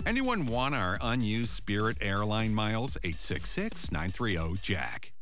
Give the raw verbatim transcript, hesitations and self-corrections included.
Anyone want our unused Spirit airline miles? eight six six, nine three zero, J A C K.